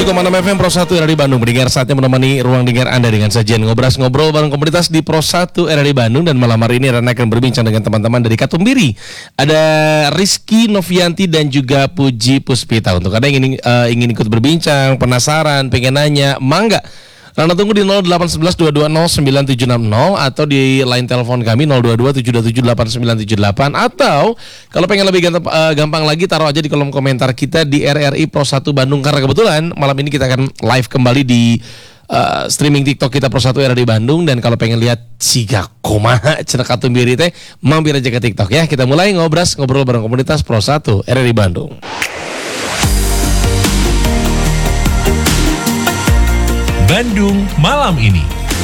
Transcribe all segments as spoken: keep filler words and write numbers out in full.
Teman F M Pro satu R R I Bandung. Mendengar saatnya menemani ruang dengar Anda dengan sajian ngobras ngobrol bareng komunitas di Pro satu R R I Bandung. Dan malam hari ini Rana akan berbincang dengan teman-teman dari Katumbiri. Ada Rizky Novianti dan juga Puji Puspita. Untuk Anda yang ingin, uh, ingin ikut berbincang, penasaran, pengen nanya, mangga Rana tunggu di nol delapan satu satu dua dua nol sembilan tujuh enam nol atau di line telepon kami nol dua dua tujuh dua tujuh delapan sembilan tujuh delapan, atau kalau pengen lebih gampang, uh, gampang lagi taruh aja di kolom komentar kita di R R I Pro satu Bandung, karena kebetulan malam ini kita akan live kembali di uh, streaming TikTok kita Pro satu R R I Bandung. Dan kalau pengen lihat siga kumaha cenah Katumbiri teh, mampir aja ke TikTok ya. Kita mulai ngobras ngobrol bareng komunitas Pro satu R R I Bandung. Bandung malam ini.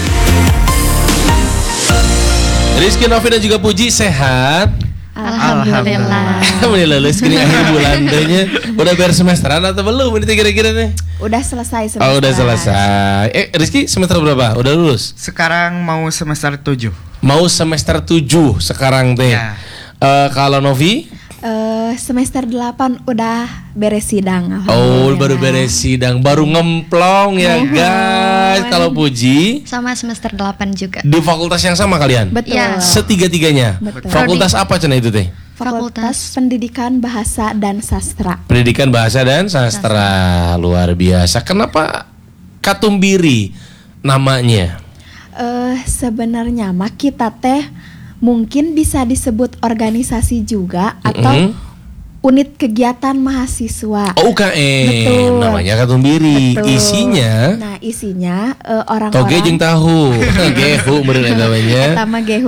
Rizky, Novi dan juga Puji sehat? Alhamdulillah. Alhamdulillah lulus kini akhir bulan dehnya. Udah beres semesteran atau belum ini kira-kira nih? Udah selesai semester. Oh, udah selesai. Eh, Rizky semester berapa? Udah lulus? Sekarang mau semester tujuh. Mau semester tujuh sekarang teh. Ya. Uh, kalau Novi? Uh, semester delapan udah beres sidang. Oh, baru beres sidang, baru ngemplong ya guys. Kalau Puji sama semester delapan juga. di fakultas yang sama kalian? Betul. Ya. Setiga-tiganya. Betul. Fakultas apa cenah itu teh? Fakultas Pendidikan Bahasa dan Sastra. Pendidikan Bahasa dan Sastra. Luar biasa. Kenapa Katumbiri namanya? Uh, sebenarnya mah kita teh mungkin bisa disebut organisasi juga atau mm-hmm. unit kegiatan mahasiswa. Oh, U K M. Betul. Namanya Katumbiri. Betul. Isinya Nah, isinya uh, orang-orang toge jeung tahu. Gehu meureun namanya. Eta mah gehu.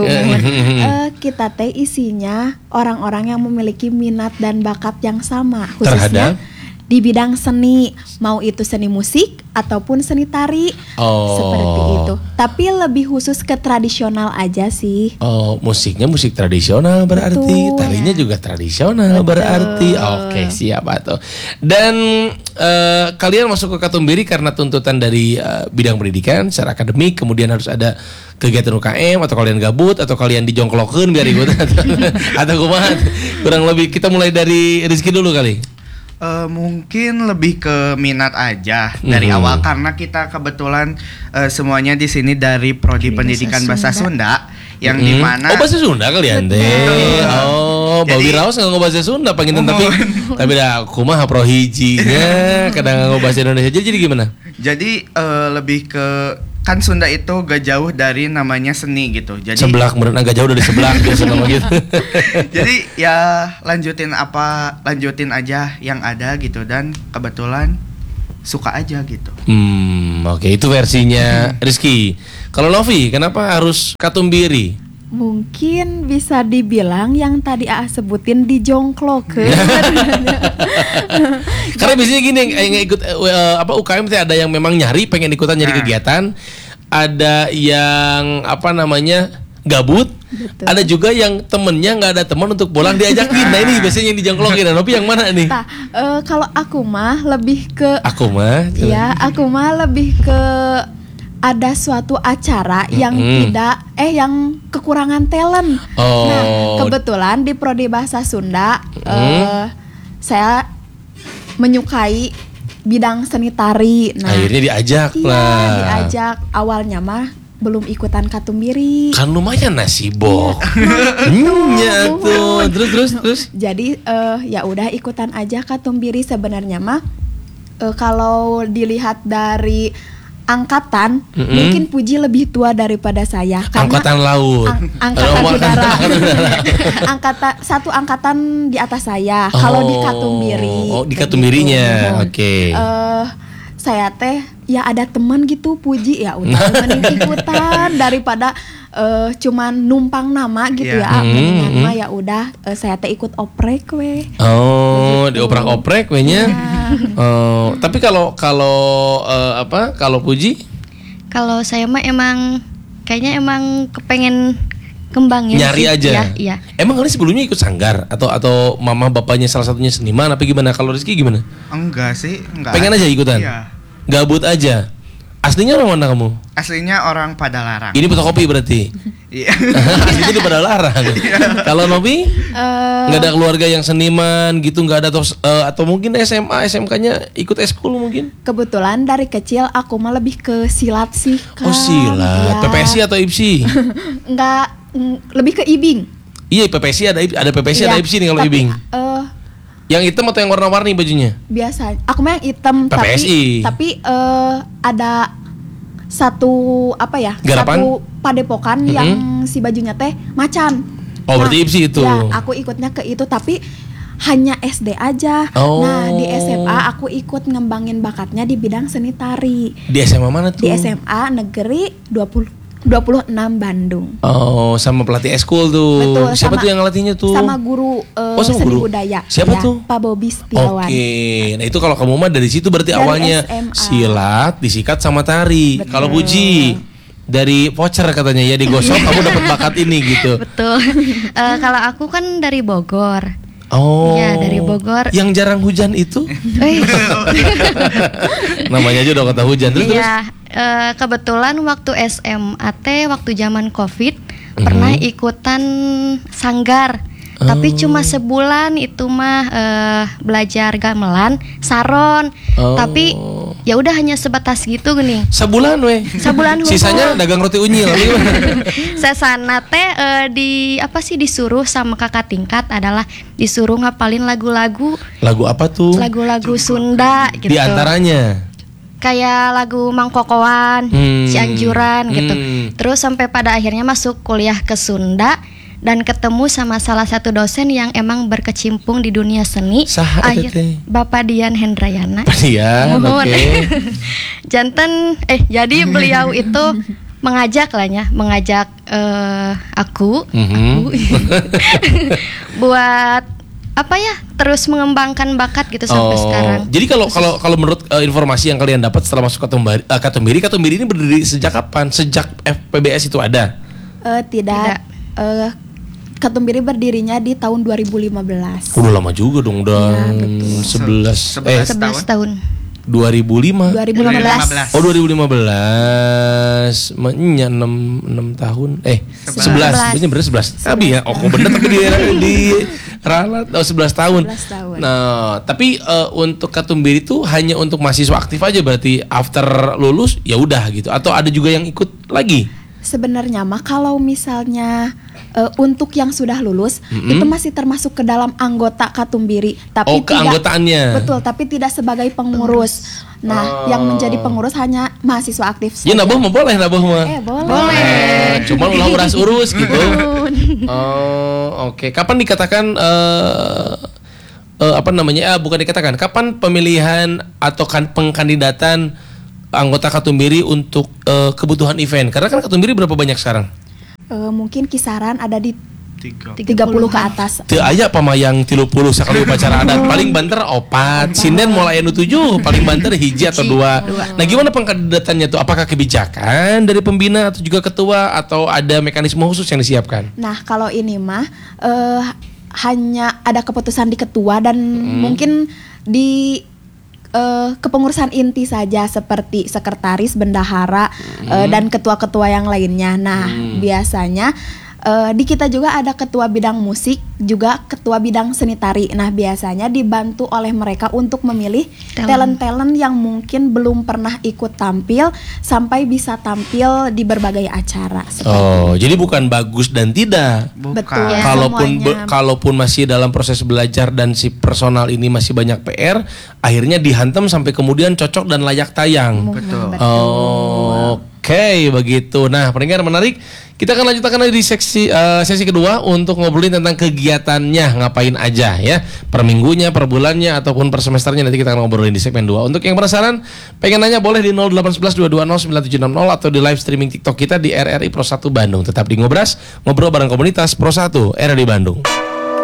uh, kita teh isinya orang-orang yang memiliki minat dan bakat yang sama, khususnya terhadap di bidang seni, mau itu seni musik ataupun seni tari. Oh. Seperti itu. Tapi lebih khusus ke tradisional aja sih. Oh, musiknya musik tradisional berarti, Betul, tarinya ya. juga tradisional. Betul. Berarti. Oke, siap atuh. Dan uh, kalian masuk ke Katumbiri karena tuntutan dari uh, bidang pendidikan secara akademik, kemudian harus ada kegiatan U K M, atau kalian gabut, atau kalian dijongklokeun biar ikut atau, atau kumaha? Kurang lebih kita mulai dari Rizky dulu kali. Uh, mungkin lebih ke minat aja dari Mm-hmm. awal, karena kita kebetulan uh, semuanya di sini dari prodi pendidikan bahasa Sunda, yang Mm-hmm. dimana oh bahasa Sunda kalian deh. Oh, Bawi Raos nggak bahasa Sunda panggilin, tapi tapi dah kumaha pro hijinya kadang nggak bahasa Indonesia. Jadi, jadi gimana? Jadi uh, lebih ke, kan Sunda itu gak jauh dari namanya seni gitu. Jadi Sebelah kemudian agak jauh dari sebelah biasa nama gitu. jadi ya lanjutin apa lanjutin aja yang ada gitu, dan kebetulan suka aja gitu. Hmm, oke, itu versinya Rizky. Kalau Novi, kenapa harus Katumbiri? Mungkin bisa dibilang yang tadi A sebutin dijongklokeun. Karena biasanya gini, yang ikut uh, apa U K M teh ada yang memang nyari pengen ikutan nyari Nah. kegiatan, ada yang apa namanya gabut, Betul. ada juga yang temennya nggak ada teman untuk pulang diajakin. Nah ini biasanya yang dijongklokin. Nah, Novi yang mana nih? Nah, uh, kalau aku mah lebih ke Aku mah. ya, aku mah lebih ke ada suatu acara yang Mm-hmm. tidak eh yang kekurangan talent. Oh. Nah, kebetulan di prodi bahasa Sunda eh, saya menyukai bidang seni tari. Nah, Akhirnya diajak iya, lah. diajak. Awalnya mah belum ikutan Katumbiri. Kan lumayan nasibok. Nya tuh. Terus terus terus. Jadi eh, ya udah ikutan aja Katumbiri. Sebenarnya mah eh, kalau dilihat dari angkatan, Mm-mm. mungkin Puji lebih tua daripada saya. Karena Angkatan laut. ang- angkatan Aduh, udara. angkatan udara. Angkatan satu angkatan di atas saya. Kalau di Katumbiri. Oh, di kayak Katumbirinya. gitu. Oke. Eh, saya teh ya ada teman gitu Puji, ya udah mending ikutan daripada eh, cuman numpang nama gitu Iya. ya. Mm-mm, Mendingan mm-mm. mah ya udah eh, saya teh ikut oprek we. Oh, Begitu. dioprak-oprek kayaknya. Oh, tapi kalau kalau eh, apa? Kalau Puji Kalau saya mah emang kayaknya emang kepengen kembangin nyari sih. aja. Iya, iya. Emang kalian sebelumnya ikut sanggar atau atau mama bapaknya salah satunya seniman apa gimana? Kalau Rizky gimana? Enggak sih, enggak. Pengen aja ikutan. Iya. Gabut aja. Aslinya orang mana kamu? Aslinya orang Padalarang. Ini fotokopi berarti. Iya. Aslinya di Padalarang. Kalau Novi? Eh, Nggak ada keluarga yang seniman gitu, nggak ada atau eh, atau mungkin S M A S M K-nya ikut eskul mungkin? kebetulan dari kecil aku mah lebih ke silat sih, Kang. Oh silat, Iya. P P S I atau I P S I? Enggak, mm, lebih ke ibing. Iya P P S I ada ada P P S I ada Iya, I P S I nih kalau tapi, ibing. eh, Yang hitam atau yang warna-warni bajunya? biasa. Aku mah yang hitam, P P S I. tapi tapi eh, ada satu apa ya? Garapan? Satu padepokan Mm-mm. yang si bajunya teh macan. Oh, berarti I P S I itu. Ya, aku ikutnya ke itu tapi hanya S D aja. Oh. Nah, di S M A aku ikut ngembangin bakatnya di bidang seni tari. Di S M A mana tuh? Di S M A Negeri dua puluh dua puluh enam Bandung. Oh, sama pelatih eskul tuh. Betul, Siapa sama- tuh yang ngelatihnya tuh? Sama guru eh, Oh, sama seni guru. budaya. Siapa Ya, tuh? Pak Bobi Oke, Setiawan. nah itu kalau kamu mah dari situ berarti Dari awalnya S M A. silat, disikat sama tari. Betul. Kalau Puji dari voucher katanya ya digosok kamu dapat bakat ini gitu. Betul. Eh, kalau aku kan dari Bogor. Oh. Iya, dari Bogor. Yang jarang hujan itu Eh, namanya aja udah kota hujan. Terus terus. Iya, eh, kebetulan waktu S M A T waktu zaman Covid Mhm. pernah ikutan sanggar. Tapi Oh. cuma sebulan itu mah eh, belajar gamelan, saron. Oh. Tapi ya udah hanya sebatas gitu gini. Sebulan weh. Sebulan hukum. Sisanya dagang roti unyil. Sesana teh eh, di apa sih disuruh sama kakak tingkat adalah disuruh ngapalin lagu-lagu Lagu apa tuh? lagu-lagu Sunda gitu. Di antaranya. Kayak lagu Mangkokoan, Hmm. Cianjuran gitu. Hmm. Terus sampai pada akhirnya masuk kuliah ke Sunda dan ketemu sama salah satu dosen yang emang berkecimpung di dunia seni. Saha eta Akhir- teh? Bapak Dian Hendrayana. Iya, Nuhun. oke. Janten eh jadi beliau itu mengajak lah ya, mengajak eh, aku, Mhm. aku buat apa ya terus mengembangkan bakat gitu sampai sekarang. Jadi kalau kalau kalau menurut eh, informasi yang kalian dapat setelah masuk Katumbari, uh, Katumbiri, Katumbiri ini berdiri sejak kapan? Sejak F P B S itu ada? Eh, tidak. Eh, Katumbiri berdirinya di tahun dua ribu lima belas. Udah lama juga dong, udah Iya, betul. sebelas eh Sebelas. sebelas tahun. dua ribu lima. dua ribu lima belas. Oh dua ribu lima belas, Nya enam enam tahun. Eh Sebelas. sebelas. Ini bener sebelas. Tapi ya, oh kok bener tapi di di ralat oh sebelas tahun. sebelas tahun. Nah, tapi eh, untuk Katumbiri itu hanya untuk mahasiswa aktif aja berarti after lulus ya udah gitu atau ada juga yang ikut lagi? Sebenarnya mah kalau misalnya eh, untuk yang sudah lulus Mm-mm. itu masih termasuk ke dalam anggota Katumbiri, tapi Oh, tidak keanggotaannya. betul, tapi tidak sebagai pengurus. Nah, Oh. yang menjadi pengurus hanya mahasiswa aktif Ya saja. nabuh mah boleh nabuh mah. Eh, boleh. Eh, cuman ulah uras urus gitu. Oh, oke. Kapan dikatakan eh eh, apa namanya? Ah, bukan dikatakan. Kapan pemilihan atau kan pengkandidatan anggota Katumbiri untuk eh, kebutuhan event? Karena kan Katumbiri berapa banyak sekarang? Eh, mungkin kisaran ada di Tiga. tiga puluh ke atas. Teu aya pamayang tilu puluh sakali upacara adat. Paling banter opat, sinden mulai anu tujuh, paling banter hiji atau dua. Nah, gimana pengkandidatannya tuh? Apakah kebijakan dari pembina atau juga ketua atau ada mekanisme khusus yang disiapkan? Nah, kalau ini mah eh, hanya ada keputusan di ketua dan Hmm. mungkin di eh, kepengurusan inti saja seperti sekretaris, bendahara eh, dan ketua-ketua yang lainnya. Nah, Hmm. biasanya eh, di kita juga ada ketua bidang musik, juga ketua bidang seni tari. Nah, biasanya dibantu oleh mereka untuk memilih Talent. talent-talent yang mungkin belum pernah ikut tampil sampai bisa tampil di berbagai acara. seperti Oh, jadi bukan bagus dan tidak. Bukan. Betul. Ya, Kalaupun semuanya. be- kalaupun masih dalam proses belajar dan si personal ini masih banyak P R, akhirnya dihantam sampai kemudian cocok dan layak tayang. Betul. Oh, Oke, begitu. Nah, pendengar menarik. Kita akan lanjutkan lagi di seksi eh, sesi kedua untuk ngobrolin tentang kegiatannya, ngapain aja ya. Per minggunya, per bulannya ataupun per semesternya nanti kita akan ngobrolin di segmen dua. Untuk yang penasaran, pengen nanya boleh di nol delapan satu satu dua dua nol sembilan tujuh enam nol atau di live streaming TikTok kita di R R I Pro satu Bandung. Tetap di Ngobras, ngobrol bareng komunitas Pro satu R R I Bandung.